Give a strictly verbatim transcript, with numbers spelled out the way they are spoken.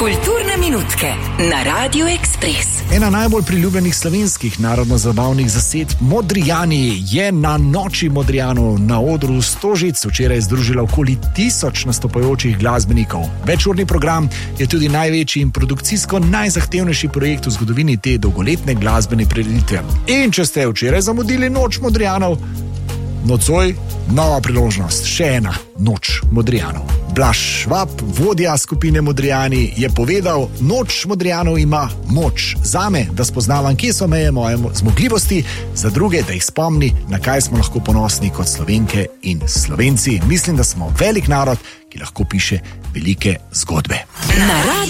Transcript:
Kulturne minutke na Radiu Ekspres. Ena najbolj priljubljenih slovenskih narodno-zabavnih zasedb Modrijani je na noči Modrijanov na odru Stožic včeraj združila okoli tisoč nastopajočih glasbenikov. Večurni program je tudi največji in produkcijsko najzahtevnejši projekt v zgodovini te dolgoletne glasbene prireditve. In če ste včeraj zamudili noč Modrijanov, nocoj nova priložnost, še ena noč Modrijanov. Blaž Švab, vodja skupine Modrijani, je povedal: noč Modrijanov ima moč. Zame, da spoznavam, kje so meje moje zmogljivosti, za druge, da jih spomni, na kaj smo lahko ponosni kot Slovenke in Slovenci. Mislim, da smo velik narod, ki lahko piše velike zgodbe. Na